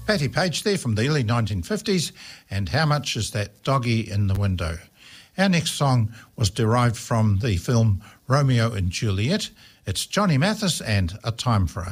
Patti Page there from the early 1950s, and How Much Is That Doggy in the Window? Our next song was derived from the film Romeo and Juliet. It's Johnny Mathis and A Time for Us.